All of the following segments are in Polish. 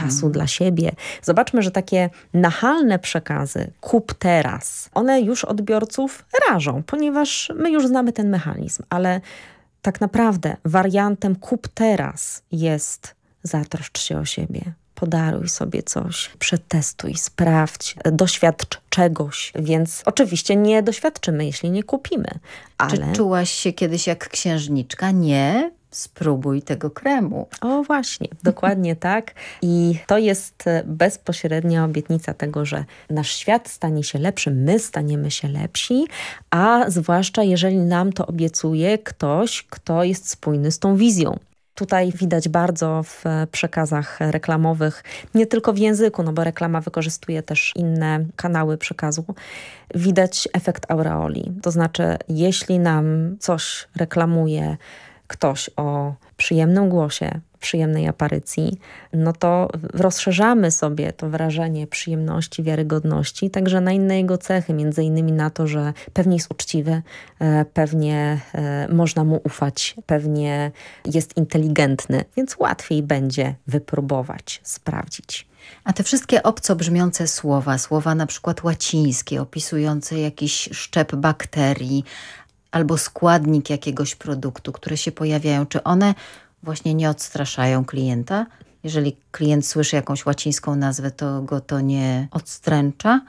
czasu dla siebie. Zobaczmy, że takie nachalne przekazy, kup teraz, one już odbiorców rażą, ponieważ my już znamy ten mechanizm, ale tak naprawdę wariantem kup teraz jest zatroszcz się o siebie. Podaruj sobie coś, przetestuj, sprawdź, doświadcz czegoś. Więc oczywiście nie doświadczymy, jeśli nie kupimy. Ale... Czy czułaś się kiedyś jak księżniczka? Nie, spróbuj tego kremu. O właśnie, dokładnie tak. I to jest bezpośrednia obietnica tego, że nasz świat stanie się lepszy, my staniemy się lepsi, a zwłaszcza jeżeli nam to obiecuje ktoś, kto jest spójny z tą wizją. Tutaj widać bardzo w przekazach reklamowych, nie tylko w języku, no bo reklama wykorzystuje też inne kanały przekazu. Widać efekt aureoli. To znaczy, jeśli nam coś reklamuje ktoś o przyjemnym głosie, przyjemnej aparycji, no to rozszerzamy sobie to wrażenie przyjemności, wiarygodności, także na inne jego cechy, między innymi na to, że pewnie jest uczciwy, pewnie można mu ufać, pewnie jest inteligentny, więc łatwiej będzie wypróbować, sprawdzić. A te wszystkie obco brzmiące słowa na przykład łacińskie, opisujące jakiś szczep bakterii, albo składnik jakiegoś produktu, które się pojawiają, czy one właśnie nie odstraszają klienta? Jeżeli klient słyszy jakąś łacińską nazwę, to go to nie odstręcza?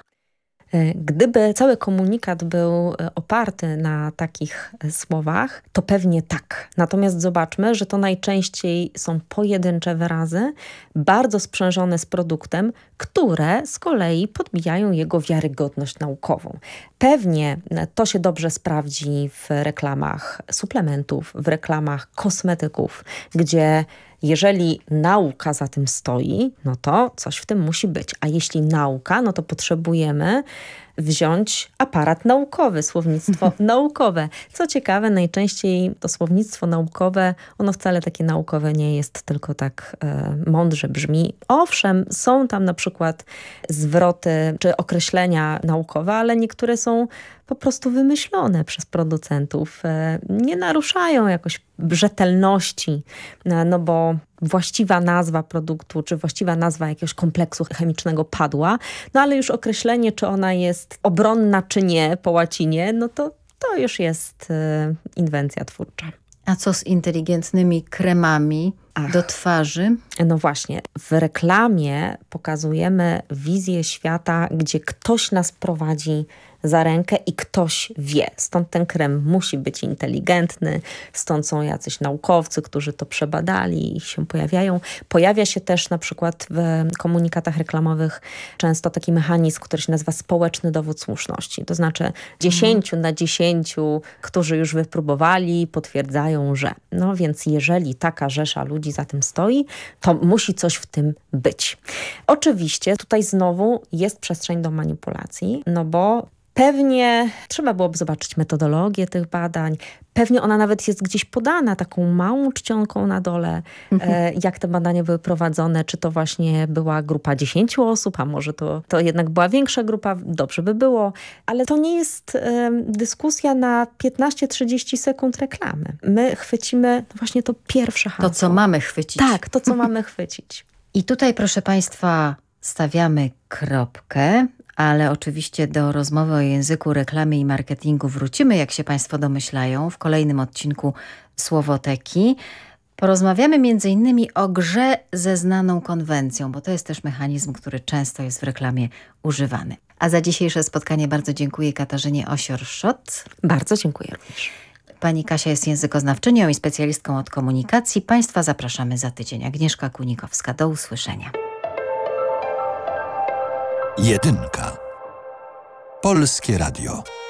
Gdyby cały komunikat był oparty na takich słowach, to pewnie tak. Natomiast zobaczmy, że to najczęściej są pojedyncze wyrazy, bardzo sprzężone z produktem, które z kolei podbijają jego wiarygodność naukową. Pewnie to się dobrze sprawdzi w reklamach suplementów, w reklamach kosmetyków, gdzie jeżeli nauka za tym stoi, no to coś w tym musi być. A jeśli nauka, no to potrzebujemy wziąć aparat naukowy, słownictwo naukowe. Co ciekawe, najczęściej to słownictwo naukowe, ono wcale takie naukowe nie jest, tylko tak mądrze brzmi. Owszem, są tam na przykład zwroty czy określenia naukowe, ale niektóre są po prostu wymyślone przez producentów. Nie naruszają jakoś rzetelności, no bo właściwa nazwa produktu, czy właściwa nazwa jakiegoś kompleksu chemicznego padła, no ale już określenie, czy ona jest obronna, czy nie po łacinie, no to już jest inwencja twórcza. A co z inteligentnymi kremami do twarzy? No właśnie, w reklamie pokazujemy wizję świata, gdzie ktoś nas prowadzi za rękę i ktoś wie. Stąd ten krem musi być inteligentny, stąd są jacyś naukowcy, którzy to przebadali i się pojawiają. Pojawia się też na przykład w komunikatach reklamowych często taki mechanizm, który się nazywa społeczny dowód słuszności. To znaczy 10 na 10, którzy już wypróbowali, potwierdzają, że. No więc jeżeli taka rzesza ludzi za tym stoi, to musi coś w tym być. Oczywiście tutaj znowu jest przestrzeń do manipulacji, no bo pewnie trzeba byłoby zobaczyć metodologię tych badań. Pewnie ona nawet jest gdzieś podana taką małą czcionką na dole, jak te badania były prowadzone. Czy to właśnie była grupa 10 osób, a może to jednak była większa grupa. Dobrze by było. Ale to nie jest dyskusja na 15-30 sekund reklamy. My chwycimy właśnie to pierwsze hasło. To, co mamy chwycić. Tak, to, co mamy chwycić. I tutaj, proszę Państwa, stawiamy kropkę. Ale oczywiście do rozmowy o języku, reklamie i marketingu wrócimy, jak się Państwo domyślają, w kolejnym odcinku Słowoteki. Porozmawiamy m.in. o grze ze znaną konwencją, bo to jest też mechanizm, który często jest w reklamie używany. A za dzisiejsze spotkanie bardzo dziękuję Katarzynie Osior-Szot. Bardzo dziękuję również. Pani Kasia jest językoznawczynią i specjalistką od komunikacji. Państwa zapraszamy za tydzień. Agnieszka Kunikowska. Do usłyszenia. Jedynka. Polskie Radio.